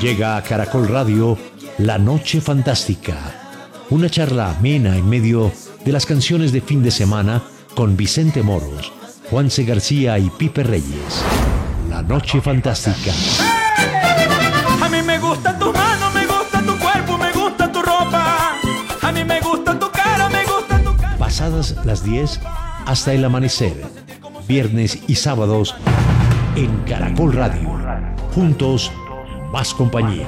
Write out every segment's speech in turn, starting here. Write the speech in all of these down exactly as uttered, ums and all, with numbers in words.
Llega a Caracol Radio La Noche Fantástica, una charla amena en medio de las canciones de fin de semana con Vicente Moros, Juanse García y Pipe Reyes. La Noche Fantástica. A mí me gusta tu mano, me gusta tu cuerpo, me gusta tu ropa. A mí me gusta tu cara, me gusta tu cara. Pasadas las diez hasta el amanecer, viernes y sábados en Caracol Radio. Juntos, más compañía.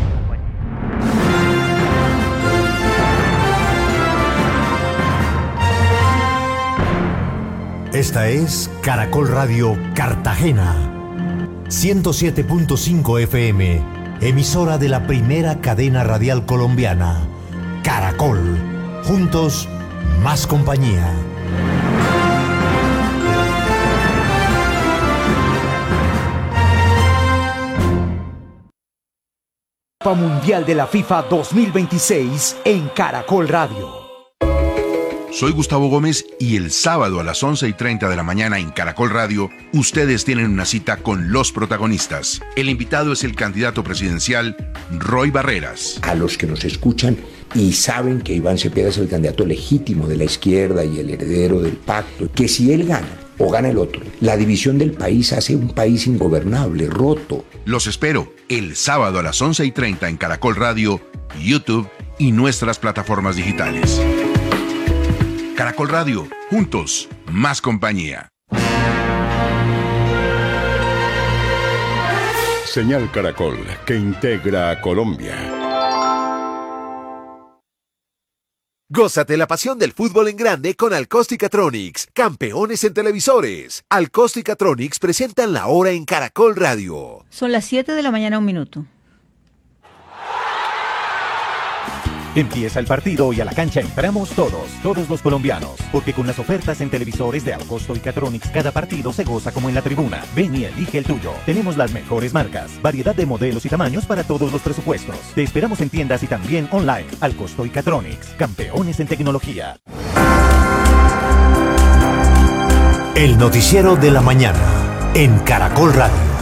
Esta es Caracol Radio Cartagena, ciento siete punto cinco F M, emisora de la primera cadena radial colombiana. Caracol, juntos, más compañía. Copa Mundial de la FIFA dos mil veintiséis en Caracol Radio. Soy Gustavo Gómez y el sábado a las once y treinta de la mañana en Caracol Radio, ustedes tienen una cita con los protagonistas. El invitado es el candidato presidencial Roy Barreras. A los que nos escuchan y saben que Iván Cepeda es el candidato legítimo de la izquierda y el heredero del pacto, que si él gana o gana el otro, la división del país hace un país ingobernable, roto. Los espero el sábado a las once y treinta en Caracol Radio, YouTube y nuestras plataformas digitales. Caracol Radio, juntos, más compañía. Señal Caracol, que integra a Colombia. Gózate la pasión del fútbol en grande con Alcosticatronics, campeones en televisores. Alcosticatronics presentan la hora en Caracol Radio. Son las siete de la mañana, un minuto. Empieza el partido y a la cancha entramos todos, todos los colombianos, porque con las ofertas en televisores de Alcosto y Catronics cada partido se goza como en la tribuna. Ven y elige el tuyo. Tenemos las mejores marcas, variedad de modelos y tamaños para todos los presupuestos. Te esperamos en tiendas y también online. Alcosto y Catronics, campeones en tecnología. El noticiero de la mañana en Caracol Radio.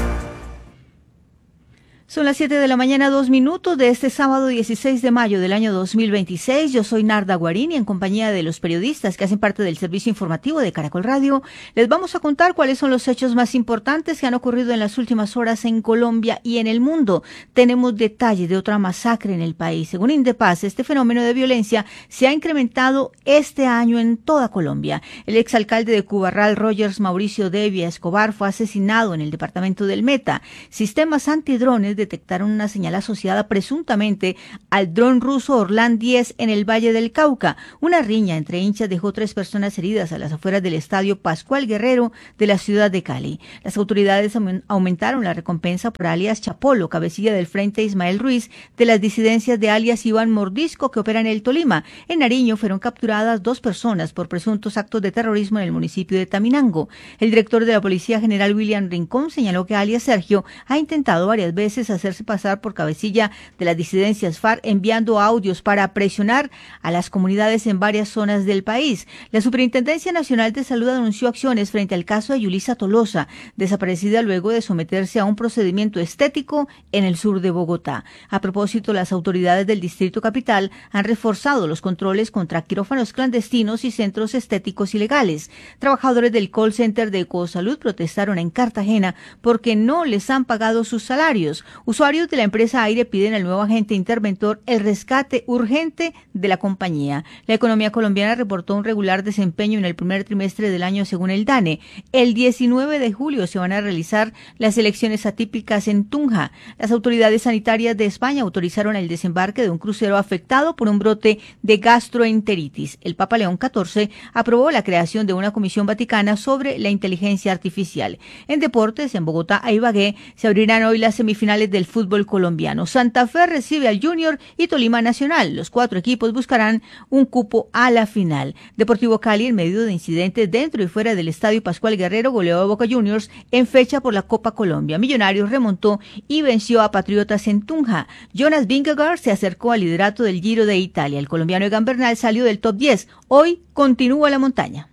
Son las siete de la mañana, dos minutos de este sábado dieciséis de mayo del año dos mil veintiséis. Yo soy Narda Guarín y en compañía de los periodistas que hacen parte del servicio informativo de Caracol Radio, les vamos a contar cuáles son los hechos más importantes que han ocurrido en las últimas horas en Colombia y en el mundo. Tenemos detalles de otra masacre en el país. Según Indepaz, este fenómeno de violencia se ha incrementado este año en toda Colombia. El exalcalde de Cubarral, Rogers Mauricio Devia Escobar, fue asesinado en el departamento del Meta. Sistemas antidrones detectaron una señal asociada presuntamente al dron ruso Orlan diez en el Valle del Cauca. Una riña entre hinchas dejó tres personas heridas a las afueras del estadio Pascual Guerrero de la ciudad de Cali. Las autoridades aumentaron la recompensa por alias Chapolo, cabecilla del Frente Ismael Ruiz, de las disidencias de alias Iván Mordisco que opera en el Tolima. En Nariño fueron capturadas dos personas por presuntos actos de terrorismo en el municipio de Taminango. El director de la Policía General William Rincón señaló que alias Sergio ha intentado varias veces hacerse pasar por cabecilla de las disidencias FARC, enviando audios para presionar a las comunidades en varias zonas del país. La Superintendencia Nacional de Salud anunció acciones frente al caso de Yulisa Tolosa, desaparecida luego de someterse a un procedimiento estético en el sur de Bogotá. A propósito, las autoridades del Distrito Capital han reforzado los controles contra quirófanos clandestinos y centros estéticos ilegales. Trabajadores del call center de Ecosalud protestaron en Cartagena porque no les han pagado sus salarios. Usuarios de la empresa Aire piden al nuevo agente interventor el rescate urgente de la compañía. La economía colombiana reportó un regular desempeño en el primer trimestre del año según el DANE. El diecinueve de julio se van a realizar las elecciones atípicas en Tunja. Las autoridades sanitarias de España autorizaron el desembarque de un crucero afectado por un brote de gastroenteritis. El Papa León catorce aprobó la creación de una comisión vaticana sobre la inteligencia artificial. En deportes, en Bogotá a Ibagué se abrirán hoy las semifinales del fútbol colombiano. Santa Fe recibe al Junior y Tolima Nacional. Los cuatro equipos buscarán un cupo a la final. Deportivo Cali, en medio de incidentes dentro y fuera del estadio Pascual Guerrero, goleó a Boca Juniors en fecha por la Copa Colombia. Millonarios remontó y venció a Patriotas en Tunja. Jonas Vingegaard se acercó al liderato del Giro de Italia. El colombiano Egan Bernal salió del top diez. Hoy continúa la montaña.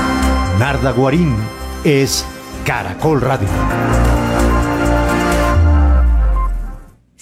Narda Guarín es Caracol Radio.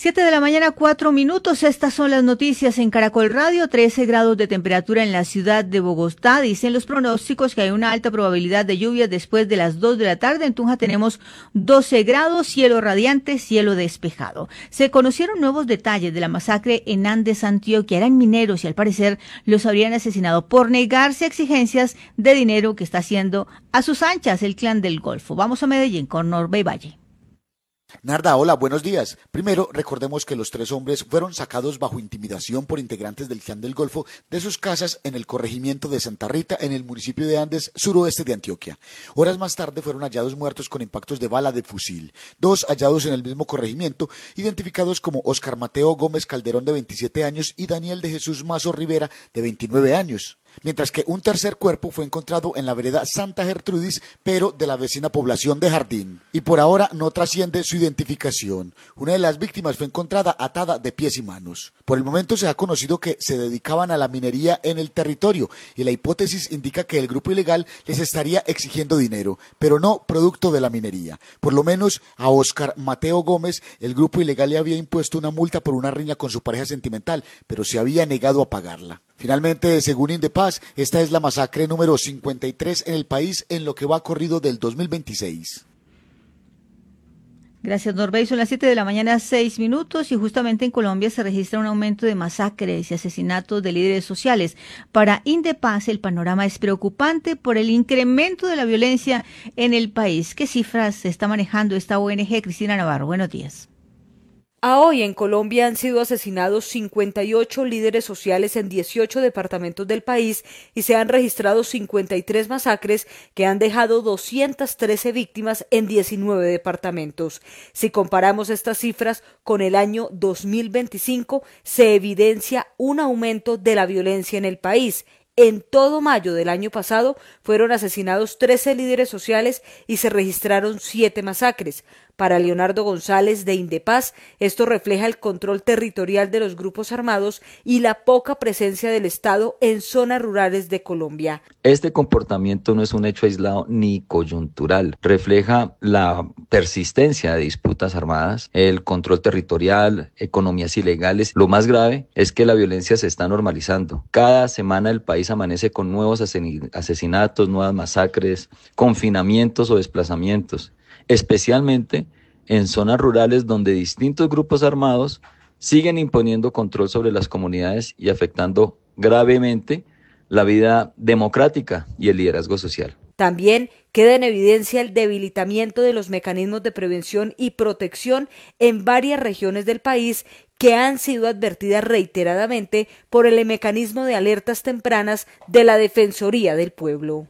Siete de la mañana, cuatro minutos. Estas son las noticias en Caracol Radio. trece grados de temperatura en la ciudad de Bogotá. Dicen los pronósticos que hay una alta probabilidad de lluvias después de las dos de la tarde. En Tunja tenemos doce grados, cielo radiante, cielo despejado. Se conocieron nuevos detalles de la masacre en Andes, Antioquia. Eran mineros y al parecer los habrían asesinado por negarse a exigencias de dinero que está haciendo a sus anchas el Clan del Golfo. Vamos a Medellín con Norbey Valle. Narda, hola, buenos días. Primero, recordemos que los tres hombres fueron sacados bajo intimidación por integrantes del Clan del Golfo de sus casas en el corregimiento de Santa Rita, en el municipio de Andes, suroeste de Antioquia. Horas más tarde fueron hallados muertos con impactos de bala de fusil. Dos hallados en el mismo corregimiento, identificados como Óscar Mateo Gómez Calderón, de veintisiete años, y Daniel de Jesús Mazo Rivera, de veintinueve años. Mientras que un tercer cuerpo fue encontrado en la vereda Santa Gertrudis, pero de la vecina población de Jardín. Y por ahora no trasciende su identificación. Una de las víctimas fue encontrada atada de pies y manos. Por el momento se ha conocido que se dedicaban a la minería en el territorio y la hipótesis indica que el grupo ilegal les estaría exigiendo dinero, pero no producto de la minería. Por lo menos a Óscar Mateo Gómez, el grupo ilegal le había impuesto una multa por una riña con su pareja sentimental, pero se había negado a pagarla. Finalmente, según Indepaz, esta es la masacre número cincuenta y tres en el país en lo que va corrido del dos mil veintiséis. Gracias, Norbey. Son las siete de la mañana, seis minutos, y justamente en Colombia se registra un aumento de masacres y asesinatos de líderes sociales. Para Indepaz, el panorama es preocupante por el incremento de la violencia en el país. ¿Qué cifras se está manejando esta O N G? Cristina Navarro, buenos días. A hoy en Colombia han sido asesinados cincuenta y ocho líderes sociales en dieciocho departamentos del país y se han registrado cincuenta y tres masacres que han dejado doscientas trece víctimas en diecinueve departamentos. Si comparamos estas cifras con el año dos mil veinticinco, se evidencia un aumento de la violencia en el país. En todo mayo del año pasado fueron asesinados trece líderes sociales y se registraron siete masacres. Para Leonardo González de Indepaz, esto refleja el control territorial de los grupos armados y la poca presencia del Estado en zonas rurales de Colombia. Este comportamiento no es un hecho aislado ni coyuntural, refleja la persistencia de disputas armadas, el control territorial, economías ilegales. Lo más grave es que la violencia se está normalizando. Cada semana el país amanece con nuevos asesinatos, nuevas masacres, confinamientos o desplazamientos, especialmente en zonas rurales donde distintos grupos armados siguen imponiendo control sobre las comunidades y afectando gravemente la vida democrática y el liderazgo social. También queda en evidencia el debilitamiento de los mecanismos de prevención y protección en varias regiones del país que han sido advertidas reiteradamente por el mecanismo de alertas tempranas de la Defensoría del Pueblo.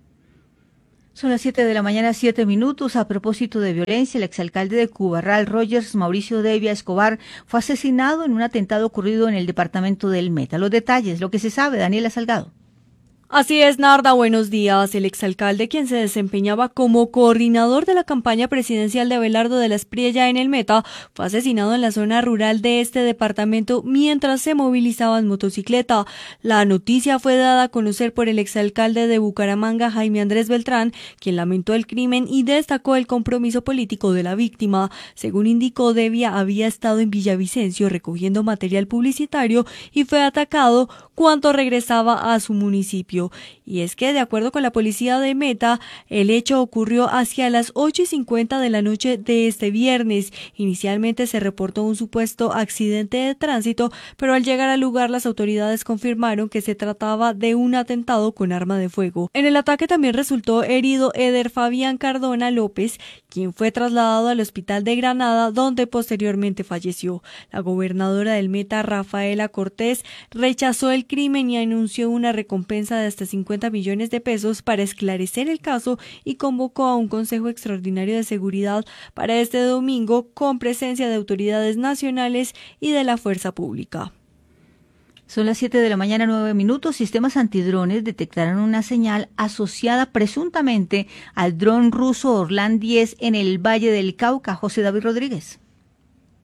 Son las siete de la mañana, siete minutos. A propósito de violencia, el exalcalde de Cubarral, Rogers Mauricio Devia Escobar, fue asesinado en un atentado ocurrido en el departamento del Meta. Los detalles, lo que se sabe, Daniela Salgado. Así es, Narda, buenos días. El exalcalde, quien se desempeñaba como coordinador de la campaña presidencial de Abelardo de la Espriella en el Meta, fue asesinado en la zona rural de este departamento mientras se movilizaba en motocicleta. La noticia fue dada a conocer por el exalcalde de Bucaramanga, Jaime Andrés Beltrán, quien lamentó el crimen y destacó el compromiso político de la víctima. Según indicó, Devia había estado en Villavicencio recogiendo material publicitario y fue atacado cuando regresaba a su municipio. Y es que, de acuerdo con la policía de Meta, el hecho ocurrió hacia las ocho y cincuenta de la noche de este viernes. Inicialmente se reportó un supuesto accidente de tránsito, pero al llegar al lugar las autoridades confirmaron que se trataba de un atentado con arma de fuego. En el ataque también resultó herido Eder Fabián Cardona López, quien fue trasladado al hospital de Granada, donde posteriormente falleció. La gobernadora del Meta, Rafaela Cortés, rechazó el crimen y anunció una recompensa de hasta cincuenta millones de pesos para esclarecer el caso y convocó a un Consejo Extraordinario de Seguridad para este domingo con presencia de autoridades nacionales y de la fuerza pública. Son las siete de la mañana, nueve minutos. Sistemas antidrones detectaron una señal asociada presuntamente al dron ruso Orlan diez en el Valle del Cauca. José David Rodríguez.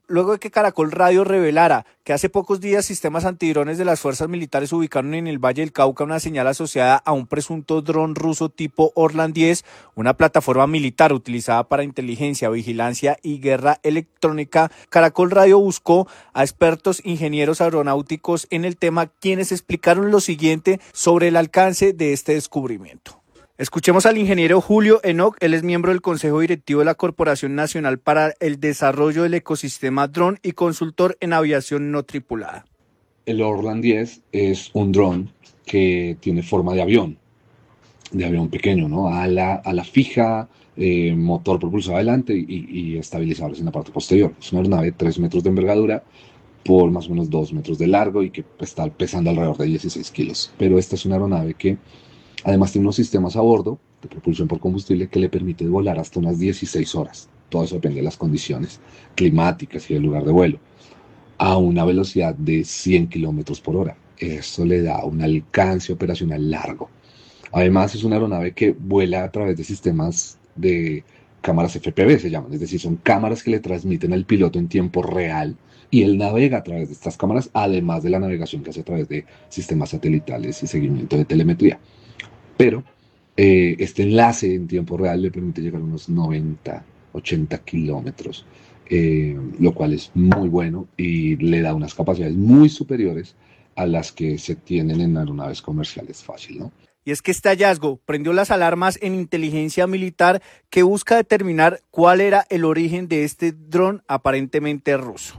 luego de que Caracol Radio revelara que hace pocos días sistemas antidrones de las fuerzas militares ubicaron en el Valle del Cauca una señal asociada a un presunto dron ruso tipo Orlan diez, una plataforma militar utilizada para inteligencia, vigilancia y guerra electrónica. Caracol Radio buscó a expertos ingenieros aeronáuticos en el tema, quienes explicaron lo siguiente sobre el alcance de este descubrimiento. Escuchemos al ingeniero Julio Enoch, él es miembro del Consejo Directivo de la Corporación Nacional para el Desarrollo del Ecosistema Dron y consultor en aviación no tripulada. El Orlan diez es un dron que tiene forma de avión, de avión pequeño, ¿no? Ala, ala fija, eh, motor propulsado adelante y, y estabilizables en la parte posterior. Es una aeronave de tres metros de envergadura por más o menos dos metros de largo y que está pesando alrededor de dieciséis kilos. Pero esta es una aeronave que además tiene unos sistemas a bordo de propulsión por combustible que le permite volar hasta unas dieciséis horas. Todo eso depende de las condiciones climáticas y del lugar de vuelo. A una velocidad de cien kilómetros por hora. Eso le da un alcance operacional largo. Además es una aeronave que vuela a través de sistemas de cámaras F P V, se llaman. Es decir, son cámaras que le transmiten al piloto en tiempo real y él navega a través de estas cámaras, además de la navegación que hace a través de sistemas satelitales y seguimiento de telemetría. Pero eh, este enlace en tiempo real le permite llegar a unos noventa, ochenta kilómetros, eh, lo cual es muy bueno y le da unas capacidades muy superiores a las que se tienen en aeronaves comerciales fácil, ¿no? Y es que este hallazgo prendió las alarmas en inteligencia militar que busca determinar cuál era el origen de este dron aparentemente ruso.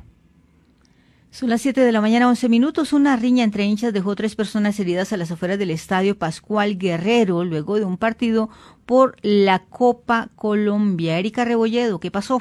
Son las siete de la mañana, once minutos. Una riña entre hinchas dejó tres personas heridas a las afueras del Estadio Pascual Guerrero luego de un partido por la Copa Colombia. Erika Rebolledo, ¿qué pasó?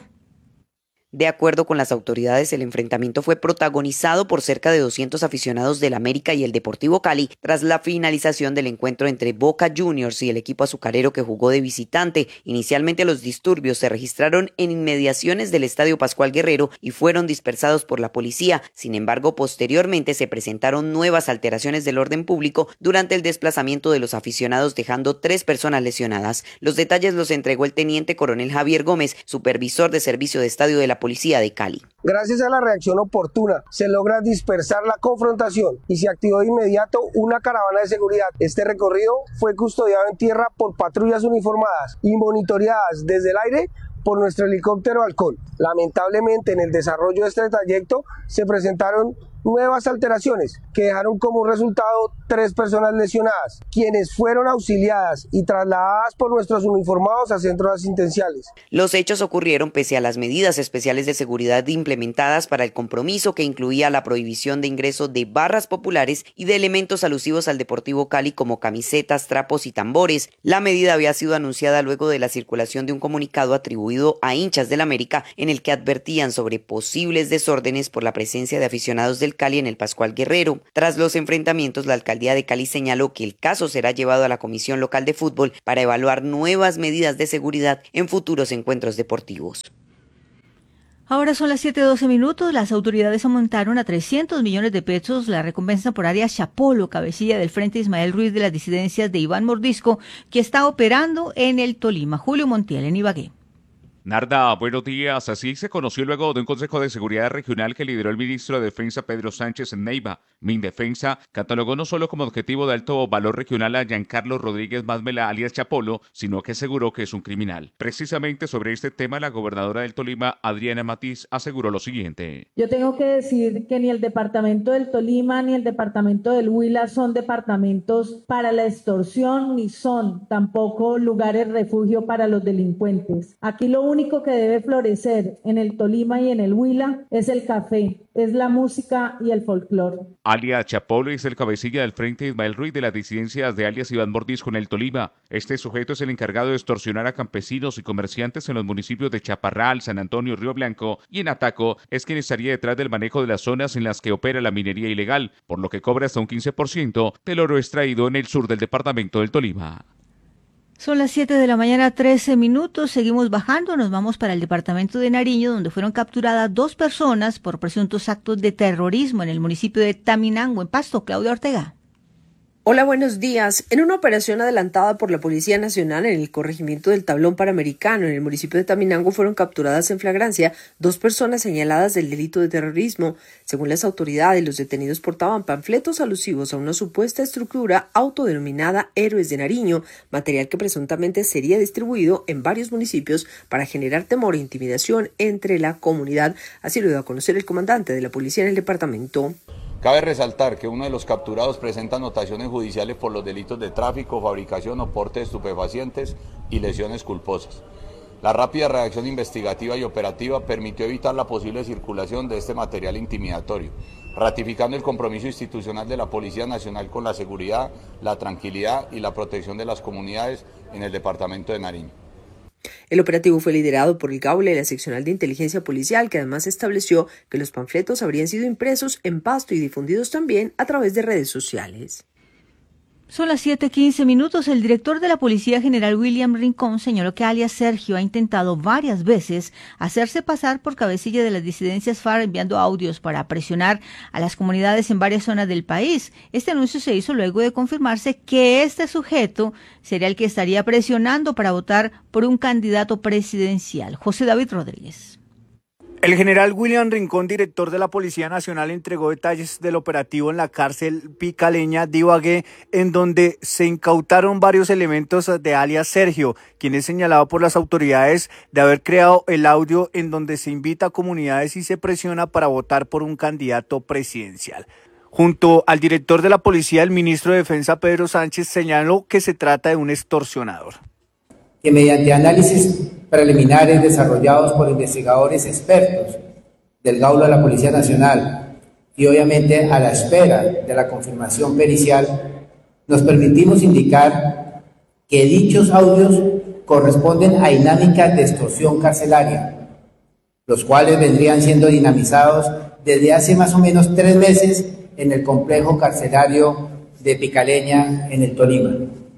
De acuerdo con las autoridades, el enfrentamiento fue protagonizado por cerca de doscientos aficionados del América y el Deportivo Cali tras la finalización del encuentro entre Boca Juniors y el equipo azucarero que jugó de visitante. Inicialmente los disturbios se registraron en inmediaciones del Estadio Pascual Guerrero y fueron dispersados por la policía. Sin embargo, posteriormente se presentaron nuevas alteraciones del orden público durante el desplazamiento de los aficionados, dejando tres personas lesionadas. Los detalles los entregó el teniente coronel Javier Gómez, supervisor de servicio de estadio de la Policía de Cali. Gracias a la reacción oportuna se logra dispersar la confrontación y se activó de inmediato una caravana de seguridad. Este recorrido fue custodiado en tierra por patrullas uniformadas y monitoreadas desde el aire por nuestro helicóptero Halcón. Lamentablemente, en el desarrollo de este trayecto se presentaron nuevas alteraciones que dejaron como resultado tres personas lesionadas, quienes fueron auxiliadas y trasladadas por nuestros uniformados a centros asistenciales. Los hechos ocurrieron pese a las medidas especiales de seguridad implementadas para el compromiso, que incluía la prohibición de ingreso de barras populares y de elementos alusivos al Deportivo Cali como camisetas, trapos y tambores. La medida había sido anunciada luego de la circulación de un comunicado atribuido a hinchas del América en el que advertían sobre posibles desórdenes por la presencia de aficionados del Cali en el Pascual Guerrero. Tras los enfrentamientos, la alcaldía de Cali señaló que el caso será llevado a la Comisión Local de Fútbol para evaluar nuevas medidas de seguridad en futuros encuentros deportivos. Ahora son las siete doce minutos. Las autoridades aumentaron a trescientos millones de pesos la recompensa por Arias Chapolo, cabecilla del Frente Ismael Ruiz de las disidencias de Iván Mordisco, que está operando en el Tolima. Julio Montiel, en Ibagué. Narda, buenos días. Así se conoció luego de un Consejo de Seguridad Regional que lideró el ministro de Defensa Pedro Sánchez en Neiva. Mindefensa catalogó no solo como objetivo de alto valor regional a Giancarlo Rodríguez Masmela alias Chapolo, sino que aseguró que es un criminal. Precisamente sobre este tema, la gobernadora del Tolima, Adriana Matiz, aseguró lo siguiente. Yo tengo que decir que ni el departamento del Tolima ni el departamento del Huila son departamentos para la extorsión, ni son tampoco lugares refugio para los delincuentes. Aquí lo único único que debe florecer en el Tolima y en el Huila es el café, es la música y el folclore. Alias Chapolo es el cabecilla del Frente Ismael Ruiz de las disidencias de alias Iván Mordisco en el Tolima. Este sujeto es el encargado de extorsionar a campesinos y comerciantes en los municipios de Chaparral, San Antonio, Río Blanco y en Ataco. Es quien estaría detrás del manejo de las zonas en las que opera la minería ilegal, por lo que cobra hasta un quince por ciento del oro extraído en el sur del departamento del Tolima. Son las siete de la mañana, trece minutos. Seguimos bajando. Nos vamos para el departamento de Nariño, donde fueron capturadas dos personas por presuntos actos de terrorismo en el municipio de Taminango, en Pasto. Claudia Ortega. Hola, buenos días. En una operación adelantada por la Policía Nacional en el corregimiento del Tablón Panamericano, en el municipio de Taminango, fueron capturadas en flagrancia dos personas señaladas del delito de terrorismo. Según las autoridades, los detenidos portaban panfletos alusivos a una supuesta estructura autodenominada Héroes de Nariño, material que presuntamente sería distribuido en varios municipios para generar temor e intimidación entre la comunidad. Así lo dio a conocer el comandante de la policía en el departamento. Cabe resaltar que uno de los capturados presenta anotaciones judiciales por los delitos de tráfico, fabricación o porte de estupefacientes y lesiones culposas. La rápida reacción investigativa y operativa permitió evitar la posible circulación de este material intimidatorio, ratificando el compromiso institucional de la Policía Nacional con la seguridad, la tranquilidad y la protección de las comunidades en el departamento de Nariño. El operativo fue liderado por el Gaule de la Seccional de Inteligencia Policial, que además estableció que los panfletos habrían sido impresos en Pasto y difundidos también a través de redes sociales. Son las siete quince minutos. El director de la Policía General, William Rincón, señaló que alias Sergio ha intentado varias veces hacerse pasar por cabecilla de las disidencias FARC, enviando audios para presionar a las comunidades en varias zonas del país. Este anuncio se hizo luego de confirmarse que este sujeto sería el que estaría presionando para votar por un candidato presidencial. José David Rodríguez. El general William Rincón, director de la Policía Nacional, entregó detalles del operativo en la cárcel picaleña de Ibagué, en donde se incautaron varios elementos de alias Sergio, quien es señalado por las autoridades de haber creado el audio en donde se invita a comunidades y se presiona para votar por un candidato presidencial. Junto al director de la policía, el ministro de Defensa, Pedro Sánchez, señaló que se trata de un extorsionador. Que mediante análisis preliminares desarrollados por investigadores expertos del Gaula de la Policía Nacional y obviamente a la espera de la confirmación pericial, nos permitimos indicar que dichos audios corresponden a dinámicas de extorsión carcelaria, los cuales vendrían siendo dinamizados desde hace más o menos tres meses en el complejo carcelario de Picaleña, en el Tolima.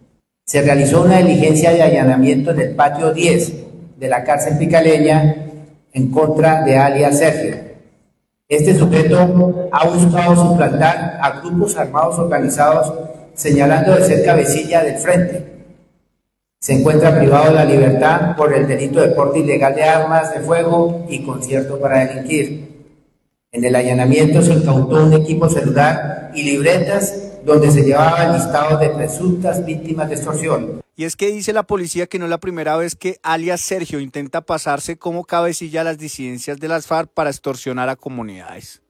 Se realizó una diligencia de allanamiento en el patio diez de la cárcel picaleña en contra de alias Sergio. Este sujeto ha buscado suplantar a grupos armados organizados, señalando de ser cabecilla del frente. Se encuentra privado de la libertad por el delito de porte ilegal de armas de fuego y concierto para delinquir. En el allanamiento se incautó un equipo celular y libretas donde se llevaban listados de presuntas víctimas de extorsión. Y es que dice la policía que no es la primera vez que alias Sergio intenta pasarse como cabecilla a las disidencias de las FARC para extorsionar a comunidades.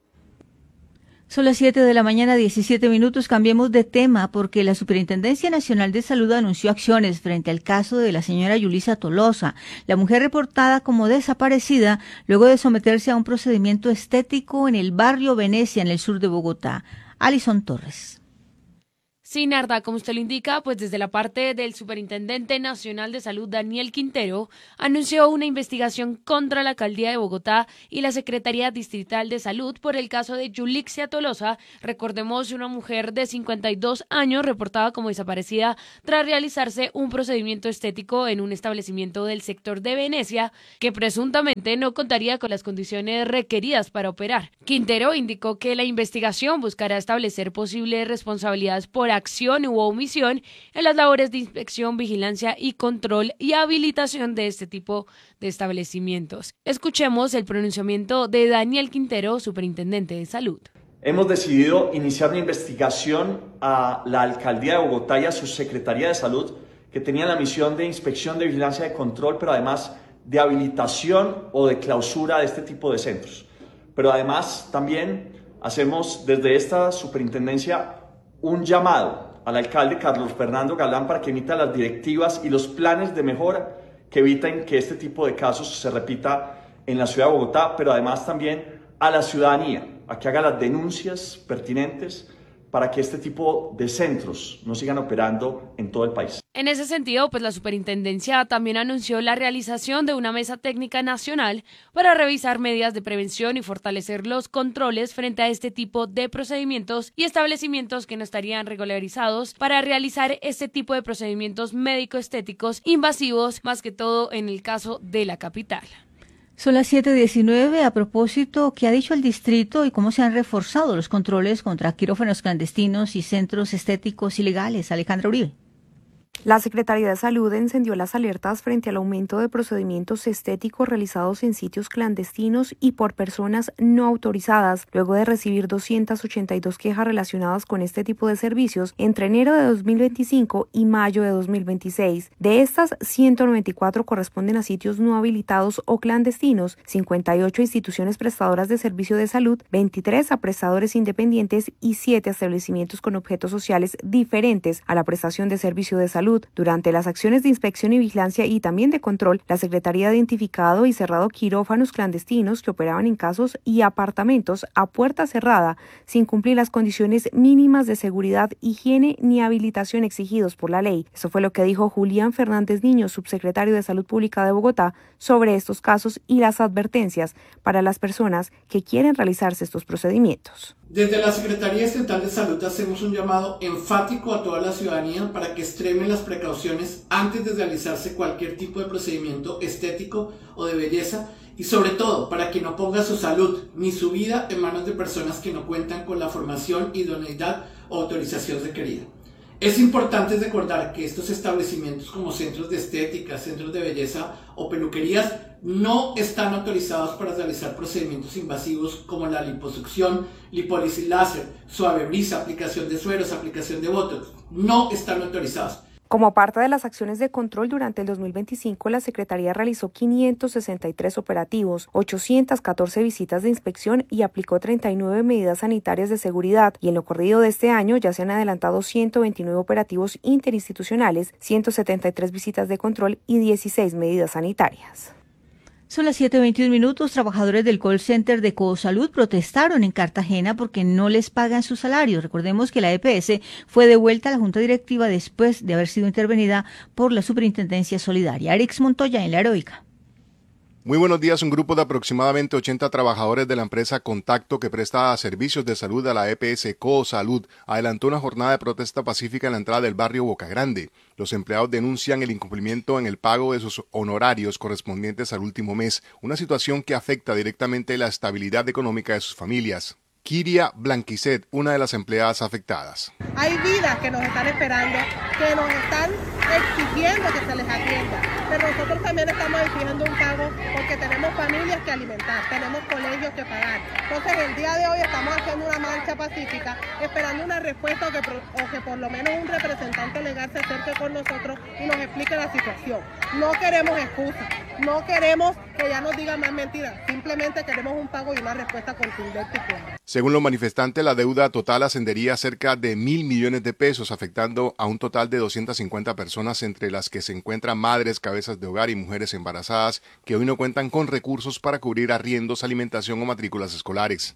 Son las siete de la mañana, diecisiete minutos. Cambiemos de tema porque la Superintendencia Nacional de Salud anunció acciones frente al caso de la señora Yulisa Tolosa, la mujer reportada como desaparecida luego de someterse a un procedimiento estético en el barrio Venecia, en el sur de Bogotá. Alison Torres. Sí, Narda, como usted lo indica, pues desde la parte del Superintendente Nacional de Salud, Daniel Quintero, anunció una investigación contra la Alcaldía de Bogotá y la Secretaría Distrital de Salud por el caso de Yulixia Tolosa, recordemos una mujer de cincuenta y dos años reportada como desaparecida tras realizarse un procedimiento estético en un establecimiento del sector de Venecia que presuntamente no contaría con las condiciones requeridas para operar. Quintero indicó que la investigación buscará establecer posibles responsabilidades por acción u omisión en las labores de inspección, vigilancia y control y habilitación de este tipo de establecimientos. Escuchemos el pronunciamiento de Daniel Quintero, Superintendente de Salud. Hemos decidido iniciar una investigación a la Alcaldía de Bogotá y a su Secretaría de Salud, que tenían la misión de inspección, de vigilancia, de control, pero además de habilitación o de clausura de este tipo de centros. Pero además también hacemos desde esta superintendencia un llamado al alcalde Carlos Fernando Galán para que emita las directivas y los planes de mejora que eviten que este tipo de casos se repita en la ciudad de Bogotá, pero además también a la ciudadanía, a que haga las denuncias pertinentes para que este tipo de centros no sigan operando en todo el país. En ese sentido, pues la superintendencia también anunció la realización de una mesa técnica nacional para revisar medidas de prevención y fortalecer los controles frente a este tipo de procedimientos y establecimientos que no estarían regularizados para realizar este tipo de procedimientos médico-estéticos invasivos, más que todo en el caso de la capital. Son las siete diecinueve. A propósito, ¿qué ha dicho el distrito y cómo se han reforzado los controles contra quirófanos clandestinos y centros estéticos ilegales? Alejandra Uribe. La Secretaría de Salud encendió las alertas frente al aumento de procedimientos estéticos realizados en sitios clandestinos y por personas no autorizadas, luego de recibir doscientas ochenta y dos quejas relacionadas con este tipo de servicios entre enero de dos mil veinticinco y mayo de dos mil veintiséis. De estas, ciento noventa y cuatro corresponden a sitios no habilitados o clandestinos, cincuenta y ocho instituciones prestadoras de servicio de salud, veintitrés a prestadores independientes y siete a establecimientos con objetos sociales diferentes a la prestación de servicio de salud. Durante las acciones de inspección y vigilancia y también de control, la Secretaría ha identificado y cerrado quirófanos clandestinos que operaban en casas y apartamentos a puerta cerrada, sin cumplir las condiciones mínimas de seguridad, higiene ni habilitación exigidos por la ley. Eso fue lo que dijo Julián Fernández Niño, subsecretario de Salud Pública de Bogotá, sobre estos casos y las advertencias para las personas que quieren realizarse estos procedimientos. Desde la Secretaría Estatal de Salud hacemos un llamado enfático a toda la ciudadanía para que extremen las precauciones antes de realizarse cualquier tipo de procedimiento estético o de belleza y sobre todo para que no ponga su salud ni su vida en manos de personas que no cuentan con la formación, idoneidad o autorización requerida. Es importante recordar que estos establecimientos como centros de estética, centros de belleza o peluquerías no están autorizados para realizar procedimientos invasivos como la liposucción, lipólisis láser, suave brisa, aplicación de sueros, aplicación de botox. No están autorizados. Como parte de las acciones de control durante el dos mil veinticinco, la Secretaría realizó quinientos sesenta y tres operativos, ochocientas catorce visitas de inspección y aplicó treinta y nueve medidas sanitarias de seguridad. Y en lo corrido de este año ya se han adelantado ciento veintinueve operativos interinstitucionales, ciento setenta y tres visitas de control y dieciséis medidas sanitarias. Son las siete veintiún minutos. Trabajadores del call center de Cosalud protestaron en Cartagena porque no les pagan su salario. Recordemos que la E P S fue devuelta a la Junta Directiva después de haber sido intervenida por la Superintendencia Solidaria. Arix Montoya en La Heroica. Muy buenos días. Un grupo de aproximadamente ochenta trabajadores de la empresa Contacto, que presta servicios de salud a la E P S Cosalud, adelantó una jornada de protesta pacífica en la entrada del barrio Boca Grande. Los empleados denuncian el incumplimiento en el pago de sus honorarios correspondientes al último mes, una situación que afecta directamente la estabilidad económica de sus familias. Kiria Blanquicet, una de las empleadas afectadas. Hay vidas que nos están esperando, que nos están exigiendo que se les atienda, pero nosotros también estamos exigiendo un pago porque tenemos familias que alimentar, tenemos colegios que pagar. Entonces el día de hoy estamos haciendo una marcha pacífica, esperando una respuesta o que, o que por lo menos un representante legal se acerque con nosotros y nos explique la situación. No queremos excusas, no queremos que ya nos digan más mentiras, simplemente queremos un pago y una respuesta contundente y clara. Según los manifestantes, la deuda total ascendería a cerca de mil millones de pesos, afectando a un total de doscientas cincuenta personas, entre las que se encuentran madres, cabezas de hogar y mujeres embarazadas, que hoy no cuentan con recursos para cubrir arriendos, alimentación o matrículas escolares.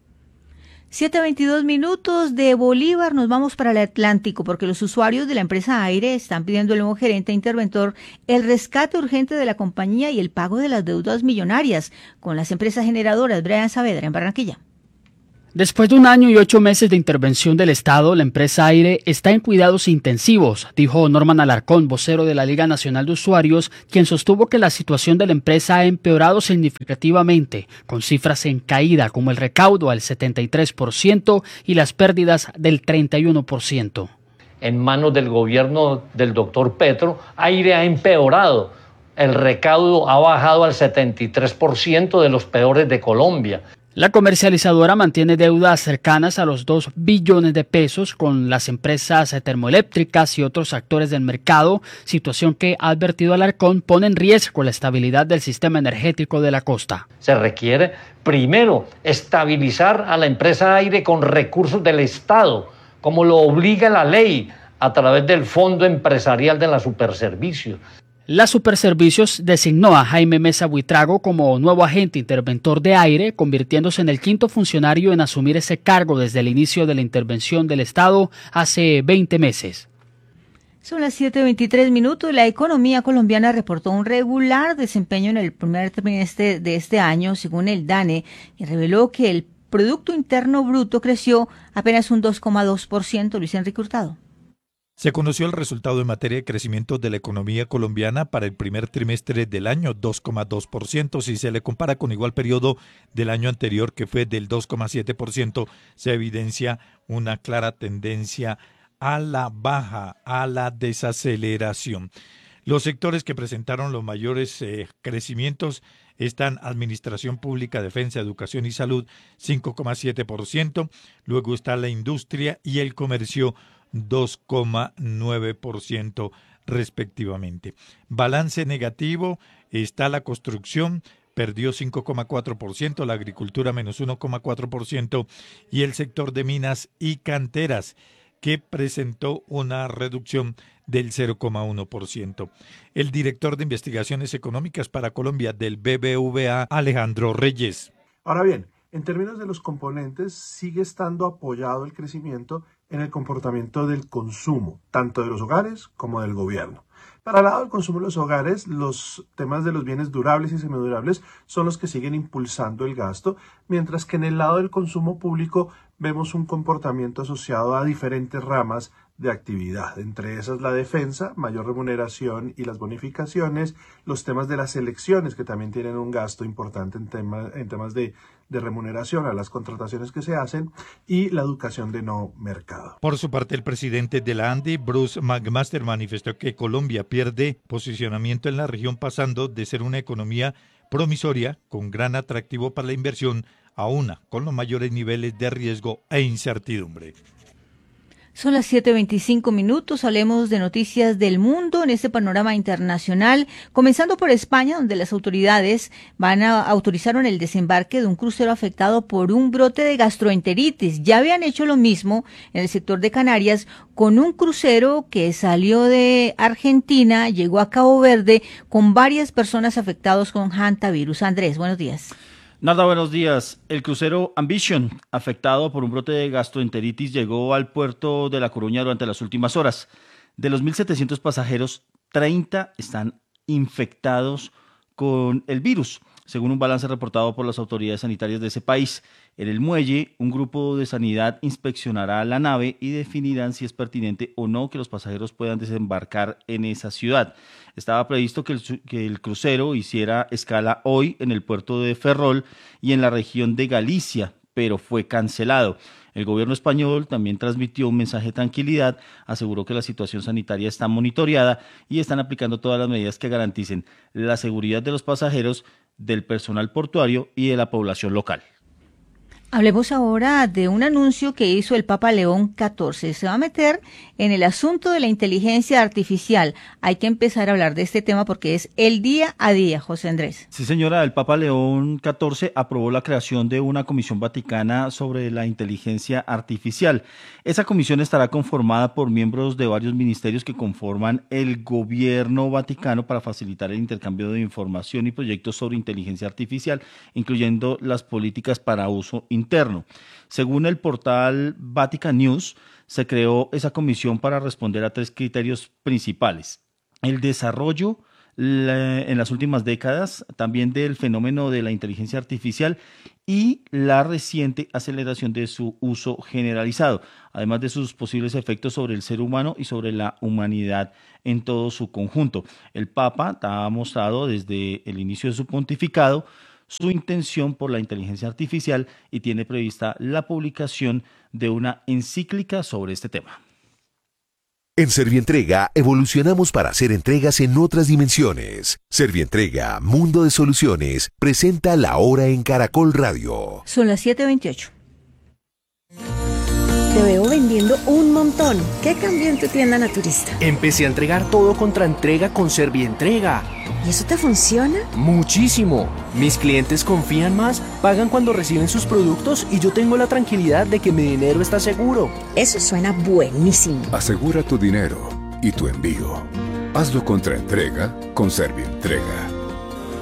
siete veintidós minutos. De Bolívar nos vamos para el Atlántico porque los usuarios de la empresa Aire están pidiendo al nuevo gerente interventor el rescate urgente de la compañía y el pago de las deudas millonarias con las empresas generadoras. Brian Saavedra en Barranquilla. Después de un año y ocho meses de intervención del Estado, la empresa Aire está en cuidados intensivos, dijo Norman Alarcón, vocero de la Liga Nacional de Usuarios, quien sostuvo que la situación de la empresa ha empeorado significativamente, con cifras en caída como el recaudo al setenta y tres por ciento y las pérdidas del treinta y uno por ciento. En manos del gobierno del doctor Petro, Aire ha empeorado. El recaudo ha bajado al setenta y tres por ciento, de los peores de Colombia. La comercializadora mantiene deudas cercanas a los dos billones de pesos con las empresas termoeléctricas y otros actores del mercado, situación que, ha advertido Alarcón, pone en riesgo la estabilidad del sistema energético de la costa. Se requiere, primero, estabilizar a la empresa Aire con recursos del Estado, como lo obliga la ley, a través del Fondo Empresarial de la Superservicios. La Superservicios designó a Jaime Mesa Buitrago como nuevo agente interventor de Aire, convirtiéndose en el quinto funcionario en asumir ese cargo desde el inicio de la intervención del Estado hace veinte meses. Son las siete veintitrés minutos. La economía colombiana reportó un regular desempeño en el primer trimestre de este año, según el DANE, y reveló que el Producto Interno Bruto creció apenas un dos coma dos por ciento. Luis Enrique Hurtado. Se conoció el resultado en materia de crecimiento de la economía colombiana para el primer trimestre del año, dos coma dos por ciento. Si se le compara con igual periodo del año anterior, que fue del dos coma siete por ciento, se evidencia una clara tendencia a la baja, a la desaceleración. Los sectores que presentaron los mayores eh, crecimientos están Administración Pública, Defensa, Educación y Salud, cinco coma siete por ciento. Luego está la industria y el comercio, dos coma nueve por ciento respectivamente. Balance negativo está la construcción, perdió cinco coma cuatro por ciento, la agricultura menos uno coma cuatro por ciento y el sector de minas y canteras, que presentó una reducción del cero coma uno por ciento. El director de Investigaciones Económicas para Colombia del B B V A, Alejandro Reyes. Ahora bien, en términos de los componentes, sigue estando apoyado el crecimiento en el comportamiento del consumo, tanto de los hogares como del gobierno. Para el lado del consumo de los hogares, los temas de los bienes durables y semidurables son los que siguen impulsando el gasto, mientras que en el lado del consumo público vemos un comportamiento asociado a diferentes ramas de actividad, entre esas la defensa, mayor remuneración y las bonificaciones, los temas de las elecciones, que también tienen un gasto importante en, tema, en temas de, de remuneración a las contrataciones que se hacen, y la educación de no mercado. Por su parte, el presidente de la ANDI, Bruce McMaster, manifestó que Colombia pierde posicionamiento en la región, pasando de ser una economía promisoria con gran atractivo para la inversión a una con los mayores niveles de riesgo e incertidumbre. Son las siete veinticinco minutos, hablemos de noticias del mundo en este panorama internacional, comenzando por España, donde las autoridades van a autorizaron el desembarque de un crucero afectado por un brote de gastroenteritis. Ya habían hecho lo mismo en el sector de Canarias con un crucero que salió de Argentina, llegó a Cabo Verde con varias personas afectadas con hantavirus. Andrés, buenos días. Narda, buenos días. El crucero Ambition, afectado por un brote de gastroenteritis, llegó al puerto de La Coruña durante las últimas horas. De los mil setecientos pasajeros, treinta están infectados con el virus, según un balance reportado por las autoridades sanitarias de ese país. En el muelle, un grupo de sanidad inspeccionará la nave y definirán si es pertinente o no que los pasajeros puedan desembarcar en esa ciudad. Estaba previsto que el, que el crucero hiciera escala hoy en el puerto de Ferrol y en la región de Galicia, pero fue cancelado. El gobierno español también transmitió un mensaje de tranquilidad, aseguró que la situación sanitaria está monitoreada y están aplicando todas las medidas que garanticen la seguridad de los pasajeros, del personal portuario y de la población local. Hablemos ahora de un anuncio que hizo el Papa León catorce. Se va a meter en el asunto de la inteligencia artificial. Hay que empezar a hablar de este tema porque es el día a día, José Andrés. Sí, señora, el Papa León catorce aprobó la creación de una comisión vaticana sobre la inteligencia artificial. Esa comisión estará conformada por miembros de varios ministerios que conforman el gobierno vaticano para facilitar el intercambio de información y proyectos sobre inteligencia artificial, incluyendo las políticas para uso interno. Según el portal Vatican News, se creó esa comisión para responder a tres criterios principales: el desarrollo la, en las últimas décadas también del fenómeno de la inteligencia artificial y la reciente aceleración de su uso generalizado, además de sus posibles efectos sobre el ser humano y sobre la humanidad en todo su conjunto. El Papa ha mostrado desde el inicio de su pontificado su intención por la inteligencia artificial y tiene prevista la publicación de una encíclica sobre este tema. En Servientrega evolucionamos para hacer entregas en otras dimensiones. Servientrega, Mundo de Soluciones, presenta La Hora en Caracol Radio. Son las siete veintiocho. Te veo vendiendo un montón. ¿Qué cambió en tu tienda naturista? Empecé a entregar todo contra entrega con Servientrega. ¿Y eso te funciona? Muchísimo. Mis clientes confían más, pagan cuando reciben sus productos y yo tengo la tranquilidad de que mi dinero está seguro. Eso suena buenísimo. Asegura tu dinero y tu envío. Hazlo contra entrega con Servientrega.